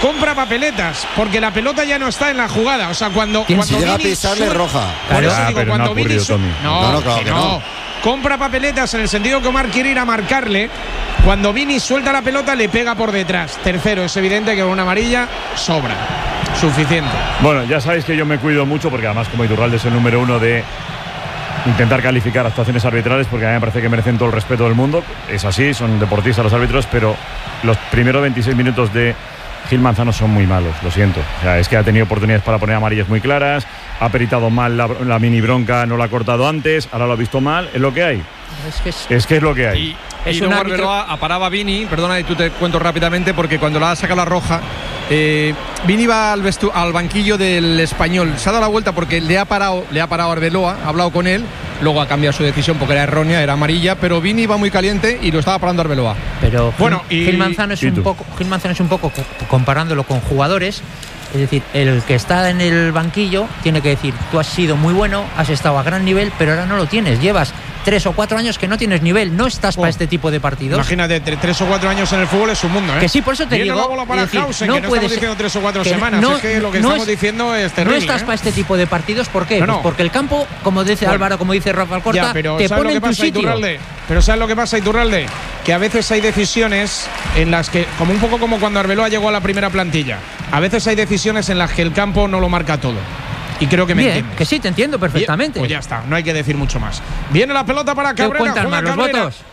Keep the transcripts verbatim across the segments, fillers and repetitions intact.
compra papeletas, porque la pelota ya no está en la jugada. O sea, cuando, cuando si llega Vini a pisarle suel- roja. Por eso Ah, digo, pero cuando no ha Vini ocurrido, su- Tommy. no, No, no, claro que que no. no. Compra papeletas en el sentido que Omar quiere ir a marcarle. Cuando Vini suelta la pelota, le pega por detrás. Tercero, es evidente que con una amarilla sobra. Suficiente. Bueno, ya sabéis que yo me cuido mucho porque además como Iturralde es el número uno de intentar calificar actuaciones arbitrales, porque a mí me parece que merecen todo el respeto del mundo. Es así, son deportistas los árbitros, pero los primeros veintiséis minutos de Gil Manzano son muy malos, lo siento. O sea, es que ha tenido oportunidades para poner amarillas muy claras, ha peritado mal la, la mini bronca, no la ha cortado antes, ahora lo ha visto mal, es lo que hay. Es que es, Es que es lo que hay. Y, Es y un luego árbitro- Arbeloa aparaba a Vini, perdona, y tú te cuento rápidamente, porque cuando la ha sacado la roja, eh, Vini va al, vestu- al banquillo del Español, se ha dado la vuelta porque le ha parado, le ha parado a Arbeloa, ha hablado con él, luego ha cambiado su decisión porque era errónea, era amarilla, pero Vini va muy caliente y lo estaba parando Arbeloa. pero Bueno, Gil, y- Gil Manzano es ¿y un tú? poco, Gil Manzano es un poco co- comparándolo con jugadores. Es decir, el que está en el banquillo tiene que decir, tú has sido muy bueno, has estado a gran nivel, pero ahora no lo tienes. Llevas tres o cuatro años que no tienes nivel, no estás Oh. para este tipo de partidos. Imagínate, tre- tres o cuatro años en el fútbol es un mundo, ¿eh? Que sí, por eso te Viene digo. la bola para es decir, Hausen, no que no puede estamos ser- diciendo tres o cuatro que semanas. no- es que lo que no estamos es- diciendo es terrible. No estás ¿eh? para este tipo de partidos, ¿por qué? No, Pues no. porque el campo, como dice Bueno. Álvaro, como dice Rafa Alcorta, Ya, pero te ¿sabes pone lo que en tu pasa, sitio. Iturralde? Pero ¿sabes lo que pasa, Iturralde? Que a veces hay decisiones en las que, como un poco como cuando Arbeloa llegó a la primera plantilla, a veces hay decisiones en las que el campo no lo marca todo. Y creo que me Bien, entiendes. que sí, te entiendo perfectamente. Bien, pues ya está, no hay que decir mucho más. Viene la pelota para ¿Qué Cabrera. cuentan juega más, los Cabrera. votos?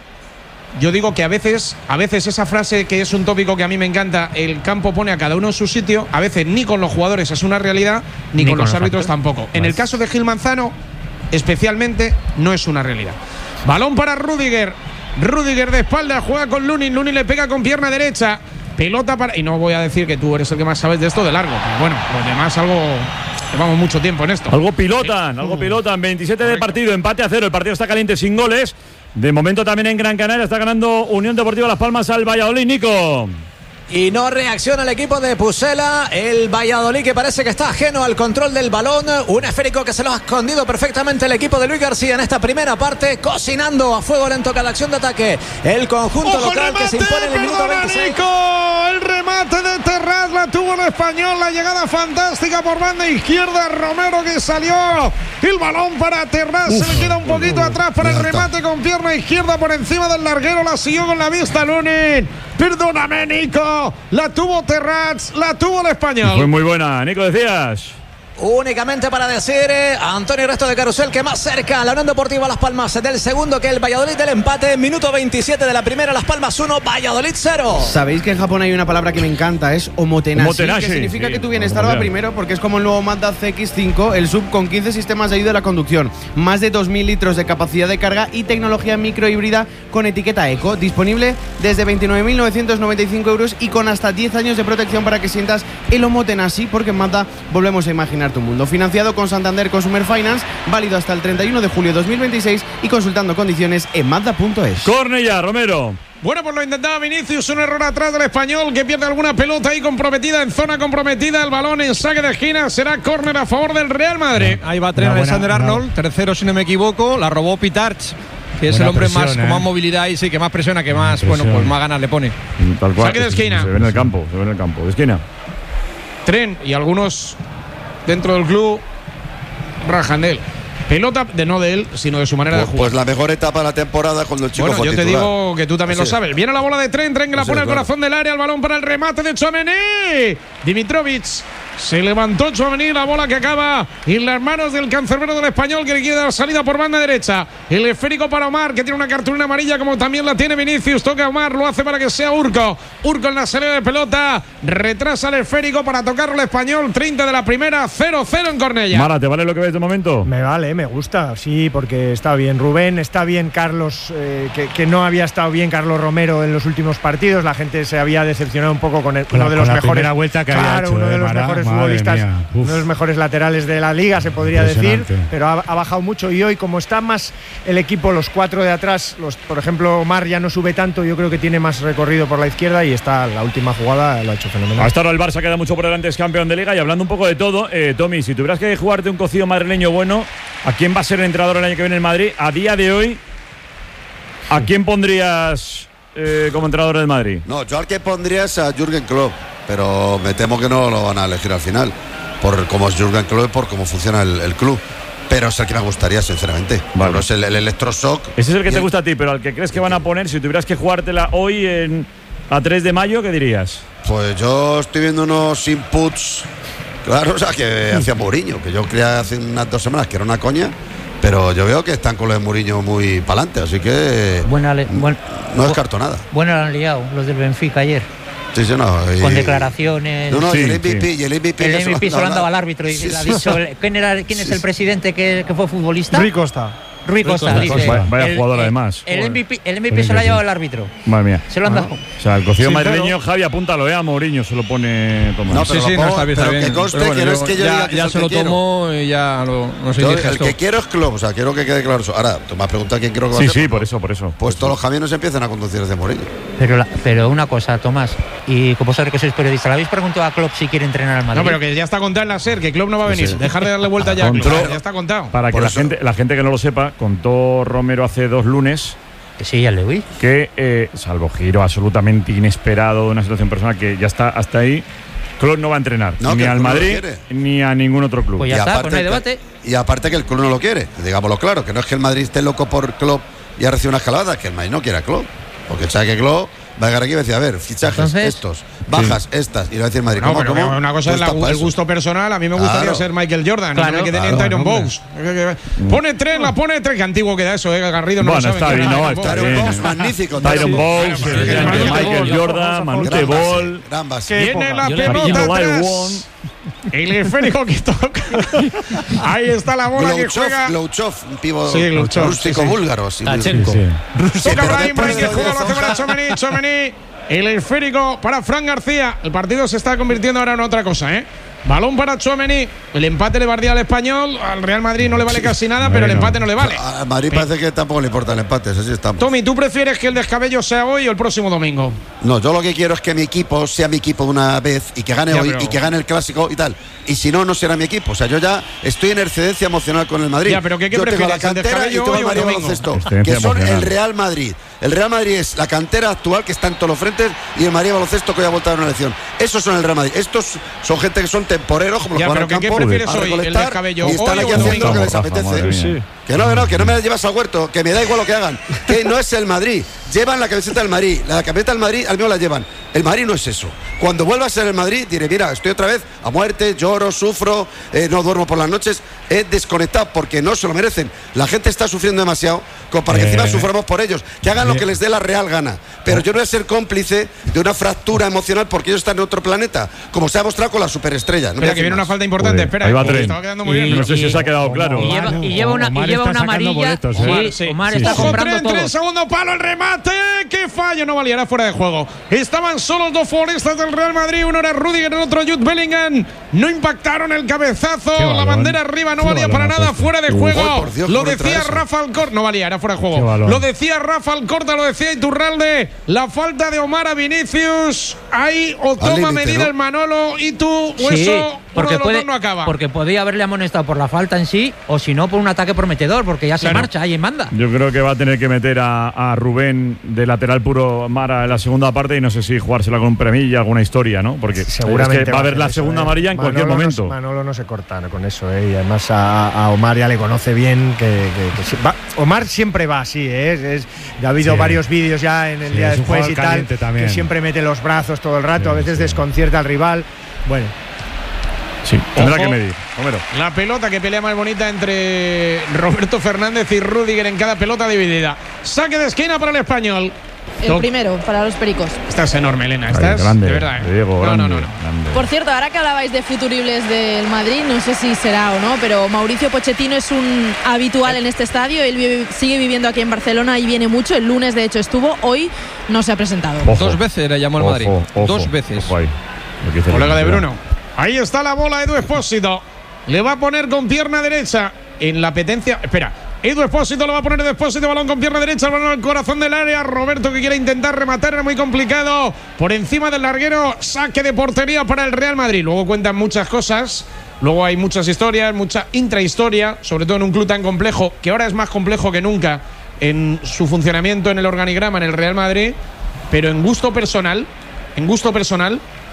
Yo digo que a veces, a veces esa frase que es un tópico que a mí me encanta, el campo pone a cada uno en su sitio, a veces ni con los jugadores es una realidad, ni, con, los árbitros tampoco. En el caso de Gil Manzano, especialmente, no es una realidad. Balón para Rüdiger. Rüdiger de espalda, juega con Lunin. Lunin le pega con pierna derecha. Pelota para. Y no voy a decir que tú eres el que más sabes de esto de largo. Pero bueno, los demás algo. Llevamos mucho tiempo en esto. Algo pilotan, algo pilotan. veintisiete de partido, empate a cero. El partido está caliente sin goles. De momento también en Gran Canaria está ganando Unión Deportiva Las Palmas al Valladolid, Nico. Y no reacciona el equipo de Pucela. El Valladolid, que parece que está ajeno al control del balón. Un esférico que se lo ha escondido perfectamente el equipo de Luis García en esta primera parte, cocinando a fuego lento cada acción de ataque. El conjunto ¡Ojo, local el remate! que se impone en el minuto ¡Perdona, veintiséis. Nico! El remate de Terraz la tuvo el Español. La llegada fantástica por banda izquierda. Romero que salió. El balón para Terraz. Se le queda un poquito atrás para el remate con pierna izquierda por encima del larguero. La siguió con la vista Lunin. Perdóname, Nico. La tuvo Terraz. La tuvo el Español. Fue muy buena, Nico, decías. Únicamente para decir, eh, Antonio Resto de Carusel, que más cerca la Unión Deportiva Las Palmas del segundo que el Valladolid del empate. Minuto veintisiete de la primera, Las Palmas uno, Valladolid cero. Sabéis que en Japón hay una palabra que me encanta, es omotenashi, Omotenashi, que significa sí, que tu bienestar va bien. primero, porque es como el nuevo Mazda C X cinco, el sub con quince sistemas de ayuda a la conducción, más de dos mil litros de capacidad de carga y tecnología microhíbrida con etiqueta eco, disponible desde veintinueve mil novecientos noventa y cinco euros y con hasta diez años de protección para que sientas el omotenashi, porque en Mazda volvemos a imaginar tu mundo. Financiado con Santander Consumer Finance, válido hasta el treinta y uno de julio de dos mil veintiséis y consultando condiciones en mazda punto es. Cornella, Romero. Bueno, pues lo intentaba Vinicius, un error atrás del Español que pierde alguna pelota ahí comprometida, en zona comprometida, el balón en saque de esquina, será córner a favor del Real Madrid. Ahí va Trent Alexander-Arnold, tercero si no me equivoco, la robó Pitarch, que es Buena el hombre presión, más ¿eh? con más movilidad y sí, que más presiona, que más, Buena bueno, pues presión. más ganas le pone. Tal cual. Saque de esquina. Se ve en el campo, se ve en el campo. De esquina. Tren y algunos dentro del club rajan de él. Pelota de no de él, sino de su manera Pues, de jugar. pues la mejor etapa de la temporada cuando el chico Bueno, fue yo te titular. digo que tú también Así lo es. sabes. Viene la bola de Tren, Tren que la Así pone es, al claro. corazón del área, el balón para el remate de Tchouaméni. Dimitrovic. Se levantó Tchouaméni, la bola que acaba en las manos del cancerbero del Español, que le quiere dar salida por banda derecha. El esférico para Omar, que tiene una cartulina amarilla como también la tiene Vinicius. Toca a Omar, lo hace para que sea Urco. Urco en la salida de pelota, retrasa el esférico para tocarlo el Español. treinta de la primera, cero cero en Cornella. Mara, ¿te vale lo que ves de momento? Me vale, me gusta, sí, porque está bien Rubén, está bien Carlos, eh, que, que no había estado bien Carlos Romero en los últimos partidos. La gente se había decepcionado un poco con el, Con uno la- de con los la mejores. primera vuelta que había claro, hecho, uno de eh, los Mara, mejores madre futbolistas, mía, uf. uno de los mejores laterales de la liga, se podría decir, Impresionante. pero ha, ha bajado mucho. Y hoy, como está más el equipo, los cuatro de atrás, los, por ejemplo, Omar ya no sube tanto, yo creo que tiene más recorrido por la izquierda y está la última jugada, lo ha hecho fenomenal. Hasta ahora el Barça queda mucho por delante, es campeón de Liga. Y hablando un poco de todo, eh, Tommy, si tuvieras que jugarte un cocido madrileño bueno, ¿a quién va a ser el entrenador el año que viene en Madrid? A día de hoy, ¿a quién pondrías eh, como entrenador del Madrid? No, yo al que pondría es a Jürgen Klopp. pero me temo que no lo van a elegir al final, por cómo es Jürgen Klopp, por cómo funciona el, el club. Pero es el que me gustaría, sinceramente. Vale. Pero es el, el electroshock. Ese es el que te el... gusta a ti, pero al que crees que van a poner, si tuvieras que jugártela hoy en, a tres de mayo, ¿qué dirías? Pues yo estoy viendo unos inputs, claro, o sea, que hacía Mourinho, que yo creía hace unas dos semanas que era una coña, pero yo veo que están con lo de Mourinho muy para adelante, así que Buena le- buen- no descarto nada. Bueno, lo han liado los del Benfica ayer. Sí, sí, no, y- Con declaraciones. No, no, Sí, y el M V P, sí. y el M V P, El que M V P se lo han dado al nada. árbitro y Sí, le ha sí. dicho. ¿Quién, era, quién es el presidente que, que fue futbolista? Rui Costa. Rui Costa, Costa. dice. Vaya- vaya el- jugador, el- además. El M V P, el M V P Tiene se que lo ha ser. llevado el árbitro. Madre mía. Se lo han dado. O sea, el cocido Sí, madrileño, pero- Javi, apúntalo, eh, a Mourinho se lo pone Tomás. No, Sí, pero sí, lo no, pongo- está bien, pero está bien. que conste Pero que no es que yo ya, diga que ya es se el lo que quiero. tomó y ya lo, no sé Yo, qué el gesto. que quiero es Klopp, o sea, quiero que quede claro eso. Ahora, tú me has preguntado quién quiero que va a Sí, ser, sí, pues, por eso, por eso. Pues todos los camiones empiezan a conducir desde Mourinho. Pero, la- pero una cosa, Tomás, y como vosotros que sois periodistas, ¿le habéis preguntado a Klopp si quiere entrenar al Madrid? No, pero que ya está contado en la SER, que Klopp no va a venir. Sí. Dejar de darle vuelta ya a Klopp. Contó- Ya está contado. Para que Por la eso- gente, la gente que no lo sepa, contó Romero hace dos lunes Que sí, ya le oí. que, eh, salvo giro absolutamente inesperado de una situación personal que ya está hasta ahí, Klopp no va a entrenar No, ni que el al club no lo Madrid quiere. ni a ningún otro club. Pues ya está, pues no hay debate. Que, y aparte que el club no lo quiere, digámoslo claro, que no es que el Madrid esté loco por Klopp y ha recibido una escalada, que el Madrid no quiere a Klopp. Porque sabe que Klopp va a llegar aquí y va a decir, a ver, fichajes Entonces- estos, bajas estas, y le va a decir Madrid, No, ¿cómo, pero cómo? una cosa No es la- está pa' el eso. gusto personal. A mí me gustaría Claro. ser Michael Jordan. Claro, no me quede ni claro, en Tyron hombre. Bowes. Pone tres, la pone tres. Qué antiguo queda eso, eh. Garrido no Bueno, lo sabe. está ¿Quién bien, es no, Tyron está Bowes? Tyron bien. Bowes, magnífico. Tyron Bowles, Bueno, pero eh, que de Michael Michael Jordan, Jordan, Manute Gran base, Ball. gran base. Qué Tiene época. la Yo le- pelota Yo le- atrás. El esférico que toca. Ahí está la bola que Glouchov, juega. Glouchov, un pivo Sí, Glouchov, rústico sí, sí. búlgaro. sí, muy- Tachenko. Sí. Toca pero Brahim, después Brahim que de juega, lo hace Zonja- para Tchouaméni, Tchouaméni. El esférico para Fran García. El partido se está convirtiendo ahora en otra cosa, ¿eh? Balón para Tchouaméni. El empate le valdría al Español. Al Real Madrid no le vale casi nada, pero el Bueno. empate no le vale. A Madrid parece que tampoco le importa el empate, así estamos. Tommy, ¿tú prefieres que el descabello sea hoy o el próximo domingo? No, yo lo que quiero es que mi equipo sea mi equipo de una vez y que gane Ya, hoy pero- y que gane el clásico y tal. Y si no, no será mi equipo. O sea, yo ya estoy en excedencia emocional con el Madrid. Ya, pero ¿qué- qué yo tengo la prefieres, el cantera y descabello tengo hoy el o el Madrid domingo? baloncesto, Excedencia que son emocional. el Real Madrid. El Real Madrid es la cantera actual que está en todos los frentes y el Madrid baloncesto que hoy ha vuelto a dar una elección. Esos son el Real Madrid. Estos son gente que son temporeros, como los Ya, que van pero al ¿qué- qué campo prefieres a hoy, el recolectar descabello, y están hoy aquí o el haciendo lo que domingo? les Rafa, apetece. madre mía. Sí. Que no, que no, que no me llevas al huerto, que me da igual lo que hagan. Que no es el Madrid. Llevan la camiseta del Madrid. La camiseta del Madrid al mismo la llevan. El Madrid no es eso. Cuando vuelva a ser el Madrid, diré, mira, estoy otra vez a muerte, lloro, sufro, eh, no duermo por las noches. He desconectado porque no se lo merecen. La gente está sufriendo demasiado como para que Eh. encima suframos por ellos. Que hagan lo que les dé la real gana. Oh. Pero yo no voy a ser cómplice de una fractura emocional porque ellos están en otro planeta, como se ha mostrado con la superestrella. No voy a Espera, que decir viene una más. falta importante. Joder, Espera, ahí va que tren. estaba quedando muy Y- bien. No sé si os ha quedado claro. Y lleva, y lleva una, y Omar lleva está una sacando amarilla. boletos, sí, ¿eh? Omar, sí. Omar Sí, está sí. Ojo, comprando tren, todo. tren, segundo palo, el remate. ¡Qué fallo! No valía, era fuera de juego. Estaban solos dos futbolistas del Real Madrid. Uno era Rudiger, el otro Jude Bellingham. No impactaron el cabezazo. Qué La balón. bandera arriba no Qué valía balón para ha nada. puesto. Fuera de Uf. juego. Ay, por Dios, Lo cómo entra decía eso. Rafa Alcorta. No valía, era fuera de Qué juego. balón. Lo decía Rafa Alcorta, lo decía Iturralde. La falta de Omar a Vinicius. Ahí o toma límite, medida ¿no? el Manolo y tú o Sí, eso. Uno porque, de los puede, dos no acaba. porque podía haberle amonestado por la falta en sí o si no por un ataque prometedor, porque ya se Claro. marcha ahí en banda. Yo creo que va a tener que meter a, a Rubén de lateral puro Mara en la segunda parte y no sé si jugársela con un premilla, alguna historia, ¿no? Porque Seguramente es que va a haber hacer la eso, segunda ¿eh? amarilla en Manolo cualquier no momento. se- Manolo no se corta con eso, ¿eh? Y además a, a Omar ya le conoce bien. que, que- que si- va- Omar siempre va así, ¿eh? Es, es- ya ha habido Sí. varios vídeos ya en el Sí, día es un después jugador y tal, caliente también. que siempre mete los brazos todo el rato, Sí, a veces sí. desconcierta al rival. Bueno, Sí, tendrá Ojo. que medir. Homero. La pelota que pelea más bonita entre Roberto Fernández y Rudiger en cada pelota dividida. Saque de esquina para el español. El Toc. primero, para los pericos. Estás enorme, Elena. Ay, Estás grande, de verdad. ¿eh? Diego, no, grande, no, no, no. grande. Por cierto, ahora que hablabais de futuribles del Madrid, no sé si será o no, pero Mauricio Pochettino es un habitual en este estadio. Él vive- sigue viviendo aquí en Barcelona y viene mucho. El lunes, de hecho, estuvo. Hoy no se ha presentado. Ojo. Dos veces le llamó el Ojo, Madrid. ojo, Dos veces. ojo ahí. Lo que dice Colega de el- Bruno. Ahí está la bola, Edu Espósito. Le va a poner con pierna derecha en la petencia. Espera. Edu Espósito lo va a poner Edu Espósito, balón con pierna derecha, el balón al corazón del área. Roberto que quiere intentar rematar, era muy complicado. Por encima del larguero, saque de portería para el Real Madrid. Luego cuentan muchas cosas. Luego hay muchas historias, mucha intrahistoria, sobre todo en un club tan complejo, que ahora es más complejo que nunca en su funcionamiento en el organigrama en el Real Madrid. Pero en gusto personal, en gusto personal,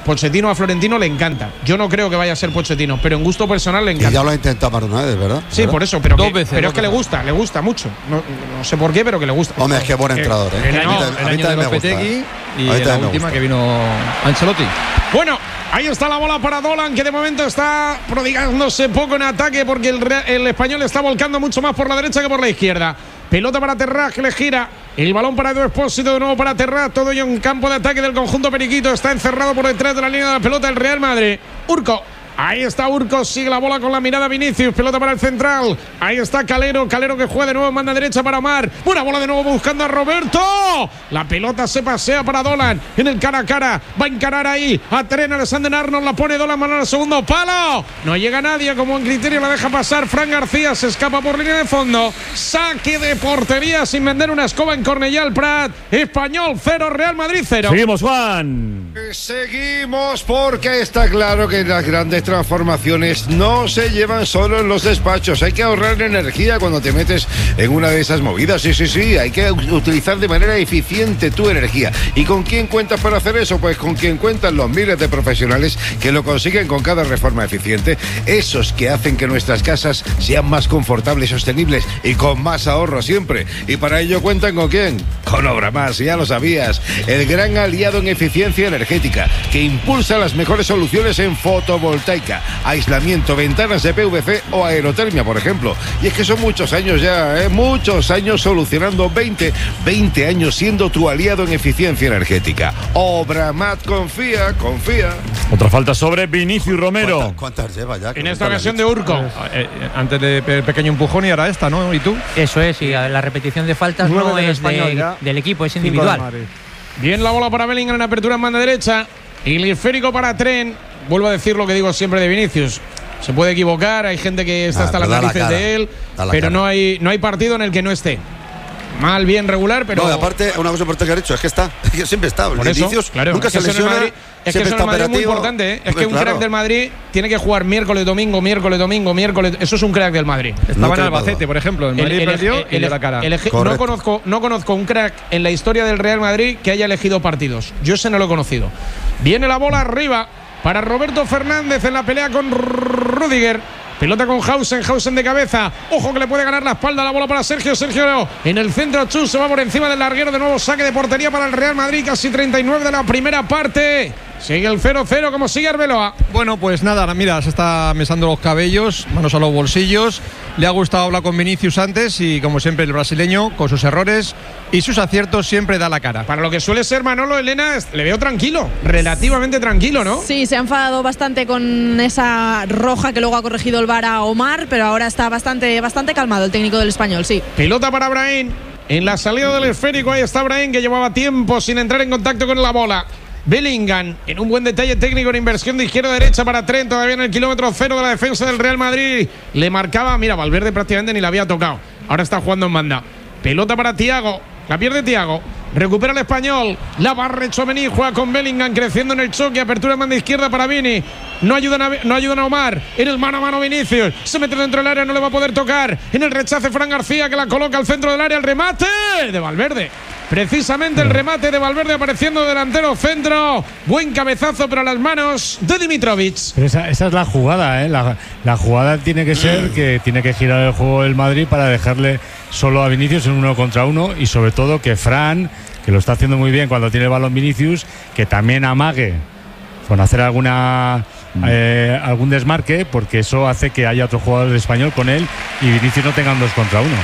Pochettino a Florentino le encanta. Yo no creo que vaya a ser Pochettino, pero en gusto personal le encanta. Y ya lo ha intentado más de una vez, ¿verdad? Sí, ¿verdad? por eso, pero, Dos que, veces, pero dos es que le veces. gusta, le gusta mucho. No, no sé por qué, pero que le gusta. Hombre, es que buen entrenador, ¿eh? El A mí año, también- a el mí año de también me gusta, Lopetegui ¿eh? y A mí la también me última gusta. que vino Ancelotti. Bueno, ahí está la bola para Dolan, que de momento está prodigándose poco en ataque porque el, Real- el español está volcando mucho más por la derecha que por la izquierda. Pelota para Terraz, que le gira. El balón para Edu Expósito, de nuevo para Terraz. Todo ello en campo de ataque del conjunto periquito. Está encerrado por detrás de la línea de la pelota el Real Madrid. Urco. Ahí está Urco, sigue la bola con la mirada Vinicius, pelota para el central. Ahí está Calero, Calero que juega de nuevo en banda derecha para Omar. Buena bola de nuevo buscando a Roberto. La pelota se pasea para Dolan en el cara a cara. Va a encarar ahí a Tren Alexander Arnold, la pone Dolan, mano al segundo palo. No llega nadie, como en criterio la deja pasar. Fran García se escapa por línea de fondo. Saque de portería sin vender una escoba en Cornellà al Prat. Español cero, Real Madrid cero. Seguimos, Juan. Seguimos porque está claro que las grandes transformaciones no se llevan solo en los despachos. Hay que ahorrar energía cuando te metes en una de esas movidas. Sí, sí, sí. Hay que utilizar de manera eficiente tu energía. ¿Y con quién cuentas para hacer eso? Pues con quien cuentan los miles de profesionales que lo consiguen con cada reforma eficiente. Esos que hacen que nuestras casas sean más confortables, sostenibles y con más ahorro siempre. Y para ello cuentan con quién? Con Obramás, ya lo sabías. El gran aliado en eficiencia energética que impulsa las mejores soluciones en fotovoltaica, aislamiento, ventanas de P V C o aerotermia, por ejemplo. Y es que son muchos años ya, ¿eh? Muchos años solucionando veinte, veinte años siendo tu aliado en eficiencia energética. Obramat, confía, confía. Otra falta sobre Vinicius Romero. ¿Cuántas, cuántas lleva ya? En esta ocasión de Urco. Eh, eh, antes de pe- pequeño empujón y ahora esta, ¿no? ¿Y tú? Eso es, y la repetición de faltas Nueve no del es Español de- ya. del equipo, es Cinco del individual. Madrid. Bien la bola para Bellingham en apertura en banda derecha. Y el esférico para Tren. Vuelvo a decir lo que digo siempre de Vinicius. Se puede equivocar, hay gente que está Ah, hasta las pero da la narices cara, de él, da la pero cara. no hay, no hay partido en el que no esté. Mal, bien, regular, pero. No, y aparte, una cosa importante que ha dicho es que está, es que siempre está. Por Vinicius eso, claro, nunca es que se eso en el lesiona, Madrid- es que siempre eso en está el Madrid es muy operativo. importante, ¿eh? Es Hombre, que un crack claro. del Madrid tiene que jugar miércoles, domingo, miércoles, domingo, miércoles. Eso es un crack del Madrid. Estaba en te Albacete, duda. por ejemplo. El El- Madrid el- perdió el- y dio la cara. el eje- no, Correcto. conozco, no conozco un crack en la historia del Real Madrid que haya elegido partidos. Yo ese no lo he conocido. Viene la bola arriba para Roberto Fernández en la pelea con Rudiger. Pelota con Hausen, Hausen de cabeza. Ojo que le puede ganar la espalda, la bola para Sergio. Sergio en el centro, Chus se va por encima del larguero. De nuevo saque de portería para el Real Madrid. Casi treinta y nueve de la primera parte. Sigue el cero cero como sigue Arbeloa. Bueno, pues nada, mira, se está mesando los cabellos, manos a los bolsillos. Le ha gustado hablar con Vinicius antes y, como siempre, el brasileño, con sus errores y sus aciertos, siempre da la cara. Para lo que suele ser Manolo, Elena, es- le veo tranquilo. Relativamente tranquilo, ¿no? Sí, se ha enfadado bastante con esa roja que luego ha corregido el V A R a Omar, pero ahora está bastante, bastante calmado el técnico del Español, sí. Pelota para Brahim. En la salida del esférico, ahí está Brahim, que llevaba tiempo sin entrar en contacto con la bola. Bellingham, en un buen detalle técnico en inversión de izquierda a derecha para Trent, todavía en el kilómetro cero de la defensa del Real Madrid. Le marcaba, mira, Valverde prácticamente ni la había tocado. Ahora está jugando en banda. Pelota para Thiago, la pierde Thiago. Recupera el español. La barre Tchouaméni, juega con Bellingham, creciendo en el choque. Apertura en banda izquierda para Vini. No ayudan a, no ayudan a Omar. En el mano a mano Vinicius. Se mete dentro del área, no le va a poder tocar. En el rechace Fran García, que la coloca al centro del área. El remate de Valverde. Precisamente el remate de Valverde apareciendo delantero centro. Buen cabezazo, pero a las manos de Dimitrovic. Pero esa, esa es la jugada, ¿eh? La, la jugada tiene que ser que tiene que girar el juego del Madrid para dejarle solo a Vinicius en uno contra uno y sobre todo que Fran, que lo está haciendo muy bien cuando tiene el balón Vinicius, que también amague con hacer alguna eh, algún desmarque, porque eso hace que haya otro jugador de español con él y Vinicius no tengan dos contra uno.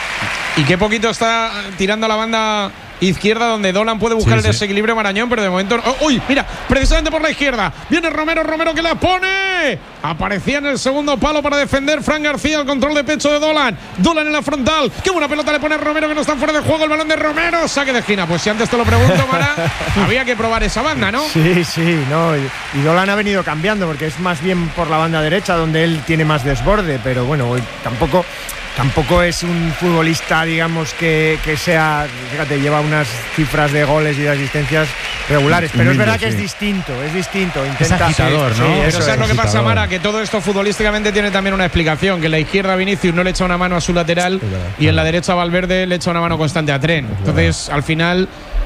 Y qué poquito está tirando a la banda izquierda, donde Dolan puede buscar Sí, el sí. desequilibrio Marañón, pero de momento. Oh, ¡Uy! Mira, precisamente por la izquierda. Viene Romero, Romero que la pone. Aparecía en el segundo palo para defender Fran García, el control de pecho de Dolan. Dolan en la frontal. ¡Qué buena pelota le pone a Romero, que no está fuera de juego! El balón de Romero. Saque de esquina. Pues si antes te lo pregunto, Mara, había que probar esa banda, ¿no? Sí, sí, no. Y, y Dolan ha venido cambiando porque es más bien por la banda derecha donde él tiene más desborde, pero bueno, hoy tampoco. Tampoco es un futbolista, digamos, que, que sea, fíjate, lleva unas cifras de goles y de asistencias regulares, pero Humilde, es verdad que sí. es distinto, es distinto. Intenta, agitador, sí, ¿no? sí, Pero eso ¿sabes lo es. que pasa, agitador. Mara? Que todo esto futbolísticamente tiene también una explicación. Que en la izquierda Vinicius no le echa una mano a su lateral y en la derecha Valverde le echa una mano constante a Tren. Entonces, al final,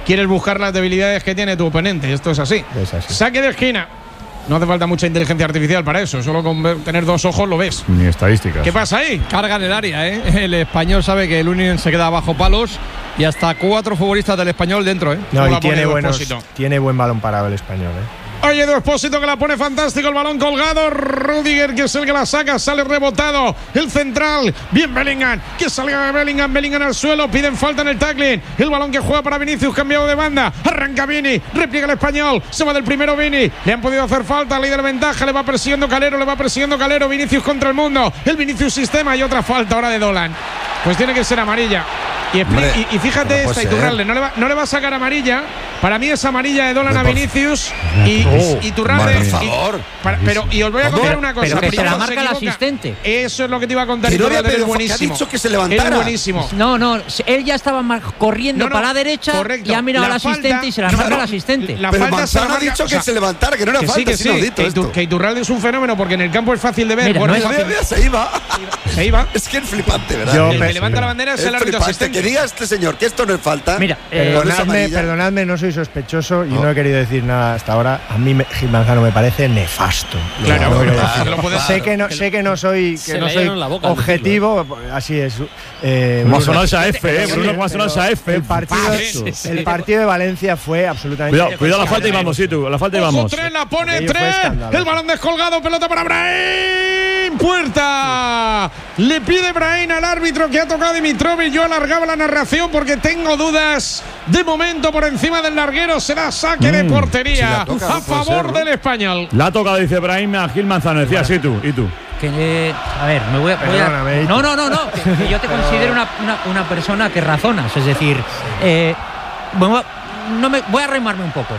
quieres buscar las debilidades que tiene tu oponente. Esto es así. Es así. Saque de esquina. No hace falta mucha inteligencia artificial para eso. Solo con ver, tener dos ojos lo ves. Ni estadísticas. ¿Qué pasa ahí? Carga en el área, ¿eh? El español sabe que el Union se queda bajo palos y hasta cuatro futbolistas del español dentro, ¿eh? No, y la pone tiene, Edu buenos, Expósito. tiene buen balón parado el español, ¿eh? Oye, Edu Expósito que la pone fantástico, el balón colgado. Rudiger que es el que la saca, sale rebotado. El central, bien Bellingham, que salga de Bellingham, Bellingham al suelo, piden falta en el tackling. El balón que juega para Vinicius, cambiado de banda. Arranca Vini, repliega el español, se va del primero Vini. Le han podido hacer falta, líder de ventaja, le va persiguiendo Calero, le va persiguiendo Calero. Vinicius contra el mundo, el Vinicius sistema y otra falta ahora de Dolan. Pues tiene que ser amarilla. Y, Hombre, y, y fíjate no esta, puede Iturralde, ser. no le, va, no le va a sacar amarilla. Para mí es amarilla de Dolan a Hombre, por- Vinicius. Y Oh, Iturralde. por y- favor. para- pero, y os voy a ¿Cómo? contar una cosa. Pero que se Primero la marca el equivoca. asistente. Eso es lo que te iba a contar. Que no había Iturralde, pedido es fa- que ha buenísimo. dicho que se levantara. Es buenísimo. No, no, él ya estaba mar- corriendo No, no, para la derecha correcto. y ha mirado La al asistente falta- y se la no, marca no, al asistente. la Pero falta se la Manzano ha marca- dicho o sea, que se levantara, que no era que falta. sí, que es sí. inaudito Que, Itu- esto. que Iturralde es un fenómeno porque en el campo es fácil de ver. Mira, por no eso es- Mira, mira, se iba. se iba. Es que es flipante, ¿verdad? Yo El pe- que levanta la bandera es Es el árbitro flipante. asistente. Que diga este señor que esto no es falta. Mira, con eh, esa Perdonadme, amarilla. perdonadme, no soy sospechoso y No. no. he querido decir nada hasta ahora. A mí me- Gil Manzano me parece nefasto. Claro, No, no, claro, no, claro, no. claro. sé que no, sé que no soy, Se que no le soy llenan la boca al objetivo, así es. Eh, Como ha Bruno. sonado esa F, ¿eh? Bruno, como ha sonado esa F. El partido, Paso. el partido de Valencia fue absolutamente. Cuidado, cuidado la falta y vamos, sí, tú. La falta y Ojo, vamos. tres, la pone Aquello fue tres. escandaloso. El balón descolgado, pelota para Brahim. Puerta. Le pide Brahim al árbitro que ha tocado Dimitrovic. Yo alargaba la narración porque tengo dudas. De momento, por encima del larguero, será saque de Mm. Si portería la toca, a no puede favor ser, ¿no? del español. La toca, dice Brahim a Gil Manzano. Decía sí tú. ¿Y tú? Que, eh, a ver, me voy a. voy a- Perdóname, no, no, no, no. que- que yo te considero una, una, una persona que razonas. Es decir, eh, bueno, no me, voy a remarme un poco.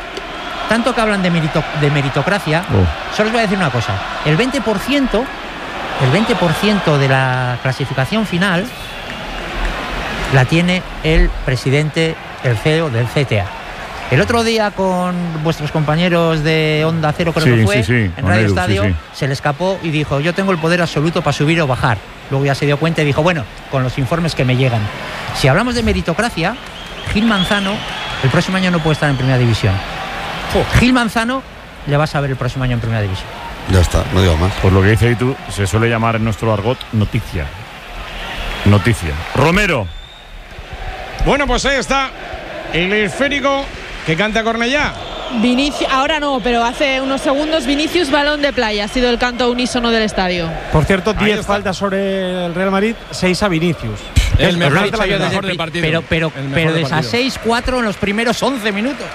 Tanto que hablan de, merito- de meritocracia, Oh. solo os voy a decir una cosa. El veinte por ciento, el veinte por ciento de la clasificación final la tiene el presidente, el C E O del C T A. El otro día con vuestros compañeros de Onda Cero, creo Sí, que fue, sí, sí, en con Radio Edu, Estadio, sí, sí. se le escapó y dijo, yo tengo el poder absoluto para subir o bajar. Luego ya se dio cuenta y dijo, bueno, con los informes que me llegan. Si hablamos de meritocracia, Gil Manzano el próximo año no puede estar en Primera División. Gil Manzano le vas a ver el próximo año en Primera División. Ya está, no digo más. Por lo que dice Itu, se suele llamar en nuestro argot noticia. Noticia. Romero. Bueno, pues ahí está el esférico que canta Cornellá. Vinicius, ahora no, pero hace unos segundos Vinicius balón de playa ha sido el canto unísono del estadio. Por cierto, Ahí diez está. faltas sobre el Real Madrid, seis a Vinicius. El Es mejor, verdad, el la mejor verdad. del partido. Pero, pero, El mejor pero del de esas partido. seis cuatro en los primeros once minutos.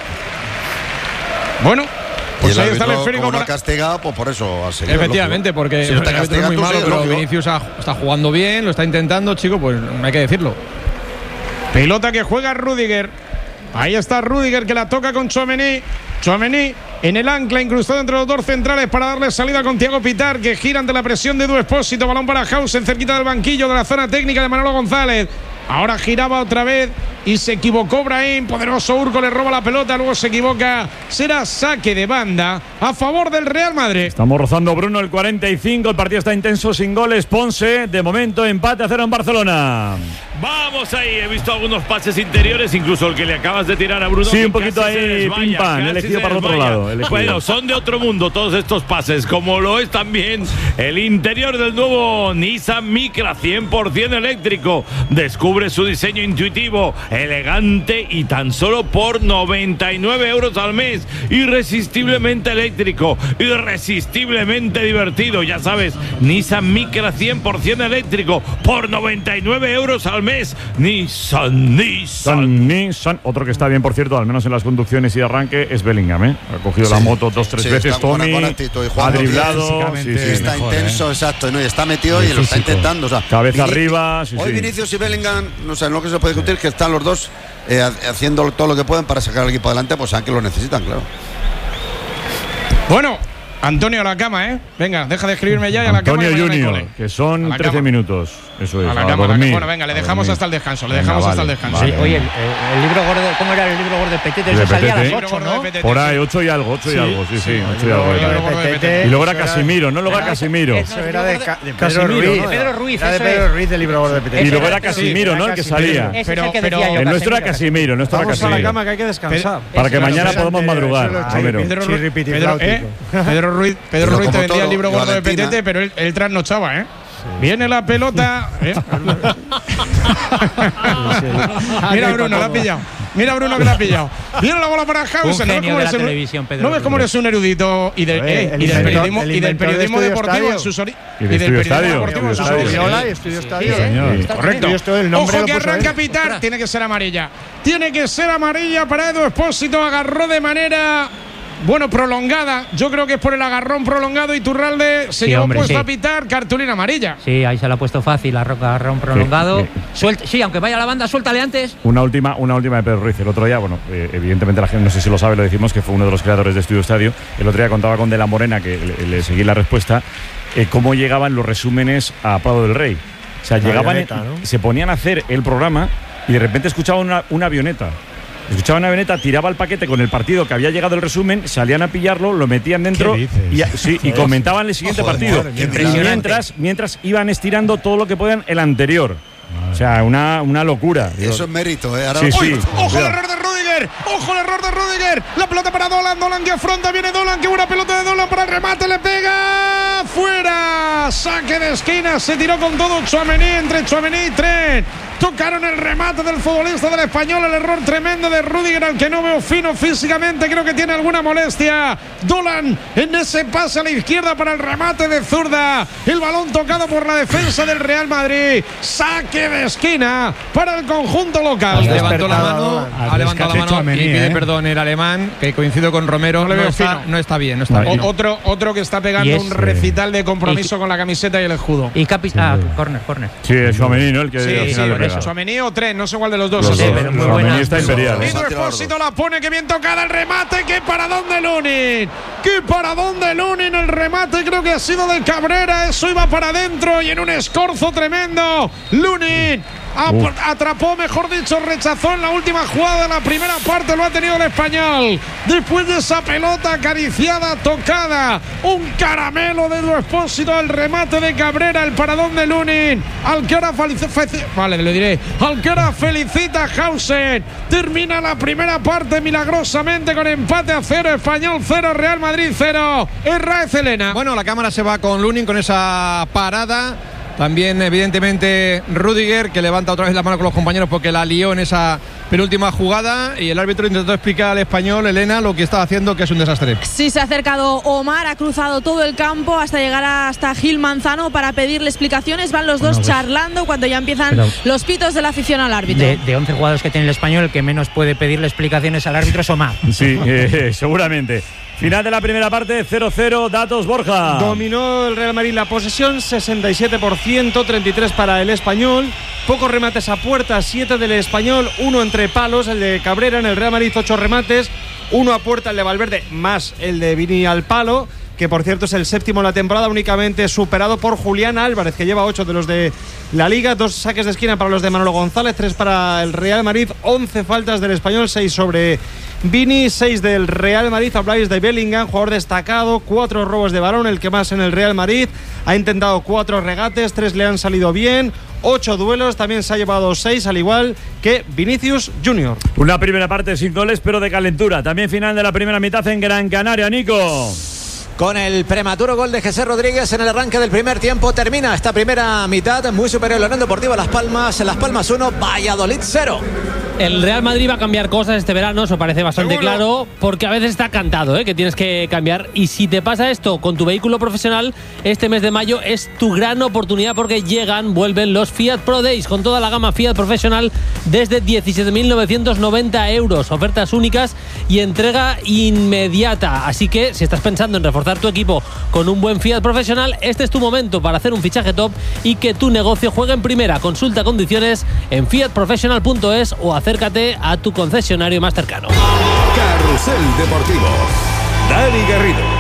Bueno, pues y el ahí está el árbitro, esférico. como no ha para- castigado, pues por eso ha seguido. Efectivamente, lógico. porque Si no te el árbitro es castigan muy tú, malo, sí, pero lógico. Vinicius ha- está jugando bien, lo está intentando, chico, pues hay que decirlo. Pelota que juega Rudiger. Ahí está Rudiger que la toca con Tchouaméni. Tchouaméni en el ancla, incrustado entre los dos centrales para darle salida con Thiago Pitar, que gira ante la presión de Edu Expósito. Balón para Hausen, cerquita del banquillo de la zona técnica de Manolo González. Ahora giraba otra vez y se equivocó Brahim. Poderoso Urco le roba la pelota, luego se equivoca. Será saque de banda a favor del Real Madrid. Estamos rozando, Bruno, el cuarenta y cinco. El partido está intenso, sin goles. Ponce, de momento, empate a cero en Barcelona. Vamos ahí, he visto algunos pases interiores, incluso el que le acabas de tirar a Bruno. Sí, que un poquito casi se ahí, desmaya, pim, pam, casi elegido se para el otro desmaya. lado, elegido. Bueno, son de otro mundo todos estos pases, como lo es también el interior del nuevo Nissan Micra cien por ciento eléctrico. Descubre su diseño intuitivo, elegante y tan solo por noventa y nueve euros al mes. Irresistiblemente eléctrico, irresistiblemente divertido. Ya sabes, Nissan Micra cien por ciento eléctrico por noventa y nueve euros al mes. Nissan, Nissan. San Nissan. Otro que está bien, por cierto, al menos en las conducciones y arranque, es Bellingham, ¿eh? Ha cogido Sí, la moto dos, tres sí, veces, está con Tommy. buena actitud y Ha jugando bien driblado. físicamente. Sí, sí. Está mejor, intenso, ¿eh? exacto, ¿no? Y está metido y Muy lo está físico. intentando. O sea, Cabeza Vini- arriba, sí, Hoy sí. Vinicius y Bellingham, no sé, lo que se puede discutir es que están los dos eh, ha- haciendo todo lo que pueden para sacar al equipo adelante, pues saben que lo necesitan, claro. Bueno, Antonio, a la cama, ¿eh? Venga, deja de escribirme ya y a la Antonio cama. Antonio Junior, que son trece cama. minutos. Eso es, a la a cama, a la dormir. Bueno, venga, le dejamos hasta el descanso. Le Venga, dejamos vale, hasta el descanso. vale. Sí, oye, el, el libro gordo, ¿cómo era el libro gordo de Petete? De Eso salía a las Petete. ocho, ¿no? Por ahí, ocho y algo, ocho y Sí, algo, sí, sí, sí, ocho y algo. el libro era. gordo de Petete. Y luego era Eso era- Casimiro, no luego era Casimiro. Eso era de, Ca- de Pedro Casimiro, Ruiz. ¿no? Pedro Ruiz, Era de eso Pedro es. Ruiz del libro gordo de Petete. Y luego era Sí, Casimiro, era ¿no? El que Casimiro. salía. Ese es Pero- el que pero- decía yo, El nuestro era Casimiro. Casimiro, el nuestro era Vamos a la Casimiro. cama que hay que descansar. Para que Eso, mañana eso, podamos eso, madrugar. eso, Ah, pero- Pedro- chirripiti Pedro, ¿eh? Pedro Ruiz, Pedro Pero Ruiz te como vendía todo, el libro gordo de Valentina. Petete, pero él, él trasnochaba, ¿eh? Viene la pelota. ¿eh? Mira, Bruno, la ha pillado. Mira, Bruno, que la ha pillado. Viene la bola para Hausen. Un genio de la eres un- televisión, Pedro ¿No ves cómo Ruiz? eres un erudito y, de- Oye, eh, el y del inventor- periodismo, el y del inventor de periodismo Estudio deportivo en Estadio. sus ori- Y y de del Estudio periodismo Estadio. deportivo en sus Estudio orígenes? Guardiola y Estudio Estadio. Sí, señor. está Correcto. tremendo. Esto, el nombre Ojo lo que puso arranca a él. pitar. Tiene que ser amarilla. Tiene que ser amarilla para Edu Expósito. Agarró de manera, bueno, prolongada. Yo creo que es por el agarrón prolongado. Y Turralde se Sí, llevó hombre, puesto sí. a pitar. Cartulina amarilla. Sí, ahí se la ha puesto fácil, a Roca agarrón prolongado. Sí, Suelta, sí, aunque vaya a la banda, suéltale antes. Una última, una última de Pedro Ruiz. El otro día, bueno, eh, evidentemente la gente no sé si lo sabe, lo decimos, que fue uno de los creadores de Estudio Estadio. El otro día contaba con De la Morena, que le, le seguí la respuesta, eh, cómo llegaban los resúmenes a Prado del Rey. O sea, La llegaban, avioneta, ¿no? se ponían a hacer el programa y de repente escuchaban una, una avioneta. Escuchaban una avioneta, tiraba el paquete con el partido que había llegado el resumen, salían a pillarlo, lo metían dentro ¿Qué dices? y, a- sí, y comentaban el siguiente Joder, partido. madre mía. Y mientras, mientras iban estirando todo lo que podían el anterior. O sea, una, una locura. Eso es mérito, ¿eh? Ahora Sí, ¡Uy! sí. ¡Ojo el Cuidado. error de Rudiger! ¡Ojo el error de Rudiger! La pelota para Dolan. Dolan que afronta. Viene Dolan. ¡Qué buena pelota de Dolan para el remate! ¡Le pega! ¡Fuera! Saque de esquina. Se tiró con todo Tchouaméni entre Tchouaméni y Trent. Tocaron el remate del futbolista del Español. El error tremendo de Rudiger, al que no veo fino físicamente. Creo que tiene alguna molestia. Dolan en ese pase a la izquierda para el remate de zurda. El balón tocado por la defensa del Real Madrid. Saque de esquina para el conjunto local. Levantó la despertado, mano, Dolan. ha levantado la mano y Tchouaméni, pide ¿eh? perdón el alemán, que coincido con Romero, No le no, veo está, fino. no está bien, no está No, bien. O- otro, otro que está pegando Y es- un recital de compromiso con la camiseta y el escudo. Y Capi. Ah, corner, corner. Sí, es Tchouaméni, ¿no? El que Sí, al sí, final le por pega. eso. Tchouaméni o Trent, no sé cuál de los dos. Los Sí, dos. pero muy Tchouaméni buena. está imperial. Edu Los dos. Expósito la pone, que bien tocada el remate, que paradón de Lunin. Que paradón de Lunin, el remate creo que ha sido de Cabrera, eso iba para adentro y en un escorzo tremendo. Lunin ap- Uf. atrapó, mejor dicho, rechazó en la última jugada de la primera parte, lo ha tenido el Español. Después de esa pelota acariciada, tocada, un caramelo de Edu Expósito, el remate de Cabrera, el paradón de Lunin, al que ahora felici- fe- vale, le diré, al que ahora felicita Hausen. Termina la primera parte milagrosamente con empate a cero, Español cero, Real Madrid cero. Herrera Celena. Bueno, la cámara se va con Lunin con esa parada. También, evidentemente, Rudiger, que levanta otra vez la mano con los compañeros porque la lió en esa penúltima jugada. Y el árbitro intentó explicar al español, Elena, lo que estaba haciendo, que es un desastre. Sí, se ha acercado Omar, ha cruzado todo el campo hasta llegar hasta Gil Manzano para pedirle explicaciones. Van los dos Bueno, pues, charlando cuando ya empiezan pero- los pitos de la afición al árbitro. De, de once jugadores que tiene el Español, el que menos puede pedirle explicaciones al árbitro es Omar. Sí, eh, seguramente. Final de la primera parte, cero cero, datos Borja. Dominó el Real Madrid la posesión, sesenta y siete por ciento, treinta y tres para el Español. Pocos remates a puerta, siete del Español, uno entre palos, el de Cabrera. En el Real Madrid, ocho remates, uno a puerta, el de Valverde, más el de Vini al palo, que por cierto es el séptimo en la temporada, únicamente superado por Julián Álvarez, que lleva ocho de los de la Liga. Dos saques de esquina para los de Manolo González, tres para el Real Madrid, once faltas del Español, seis sobre Vini, seis del Real Madrid. Habláis de Bellingham, jugador destacado, cuatro robos de balón, el que más en el Real Madrid. Ha intentado cuatro regates, tres le han salido bien, ocho duelos, también se ha llevado seis, al igual que Vinicius Junior. Una primera parte sin goles, pero de calentura. También final de la primera mitad en Gran Canaria, Nico. Con el prematuro gol de José Rodríguez en el arranque del primer tiempo, termina esta primera mitad muy superior a la Unión Deportiva Las Palmas. Las Palmas uno, Valladolid cero. El Real Madrid va a cambiar cosas este verano, eso parece bastante claro, porque a veces está cantado, ¿eh? Que tienes que cambiar. Y si te pasa esto con tu vehículo profesional, este mes de mayo es tu gran oportunidad porque llegan, vuelven los Fiat Pro Days con toda la gama Fiat profesional desde diecisiete mil novecientos noventa euros. Ofertas únicas y entrega inmediata. Así que si estás pensando en reforzar tu equipo con un buen Fiat profesional, este es tu momento para hacer un fichaje top y que tu negocio juegue en primera. Consulta condiciones en fiat professional punto es o acércate a tu concesionario más cercano. Carrusel Deportivo. Dani Garrido.